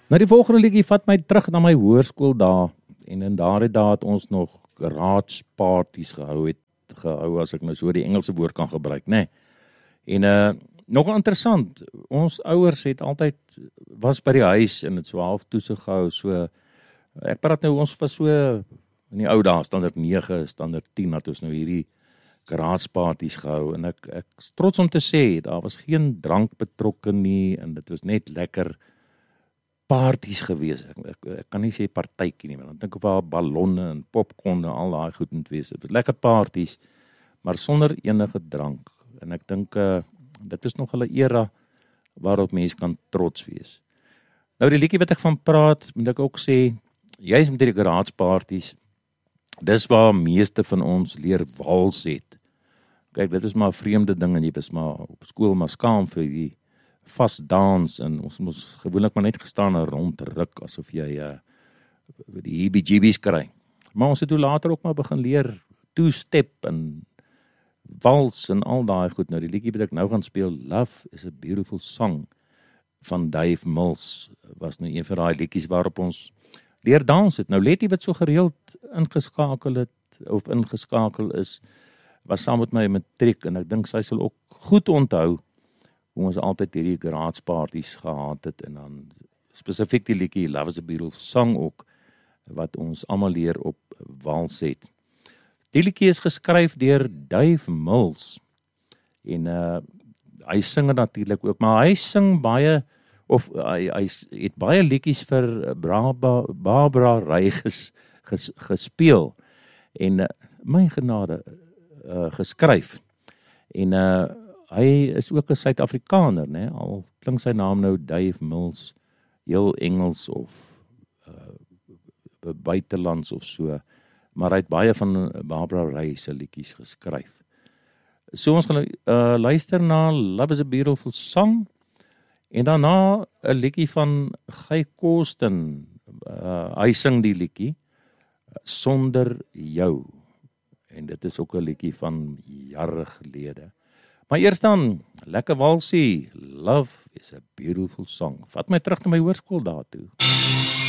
Nou die volgende liedjie vat my terug na my hoërskool daar en in daardie dae het ons nog garage-parties gehou as ek nou so die Engelse woord kan gebruik, né? En nogal interessant, ons ouers het altyd was by die huis en het so half toesig gehou, so ek praat nou ons was so in die ou dae, standaard 9, standaard 10 het ons nou hierdie garage-parties gehou en ek is trots om te sê, daar was geen drank betrokke nie en dit was net lekker parties gewees. Ek kan nie sê partytjie nie, maar dan dink ek waar ballonne en popcorn en al daai goed moet wees. Dit was lekker parties, maar sonder enige drank. En ek dink dit is nog 'n era waarop mense kan trots wees. Nou die liedjie wat ek van praat, moet ek ook sê, juis met hierdie garage parties, dis waar meeste van ons leer wals het. Kyk, dit is maar 'n vreemde ding en jy was maar op skool maar skaam vir die vas dans en ons moes gewoonlik maar net gestaan en rondruk asof jy die heebie-jeebies kry. Maar ons het toe later ook maar begin leer two-step en wals en al daai goed. Nou die liedjie wat ek nou gaan speel, Love is a Beautiful Song van Dave Mills, was nou een van daai liedjies waarop ons leer dans het. Nou Letty wat so gereeld ingeskakel is, was saam met my matriek en ek dink sy sal ook goed onthou hoe ons altyd hierdie garage parties gehad het en dan spesifiek die liedjie Love is a Beautiful Song ook, wat ons almal leer op wals het. Die liedjie is geskryf deur Dave Mills en hy sing natuurlik ook, maar hy sing baie, of hy het baie liedjies vir Barbara Ray gespeel en my genade geskryf en hy is ook 'n Suid-Afrikaner, né? Al klink sy naam nou Dave Mills heel Engels of buitelands of so, maar hy het baie van Barbara Ray se liedjies geskryf. So ons gaan luister na Love is a Beautiful Song en daarna 'n liedjie van Guy Kosten. Hy sing die liedjie Sonder Jou en dit is ook 'n liedjie van jare gelede. Maar eers dan, lekker walsie, Love is a Beautiful Song. Vat my terug na my hoërskool daartoe.